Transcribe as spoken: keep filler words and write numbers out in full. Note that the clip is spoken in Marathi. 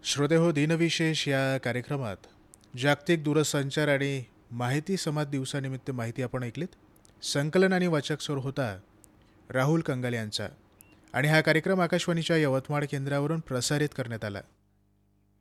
श्रोतेहो, दिनविशेष या कार्यक्रमात जागतिक दूरसंचार आणि माहिती समाज दिवसानिमित्त माहिती आपण ऐकलीत. संकलन आणि वाचक स्वर होता राहुल कंगाल यांचा आणि हा कार्यक्रम आकाशवाणीच्या यवतमाळ केंद्रावरून प्रसारित करण्यात आला.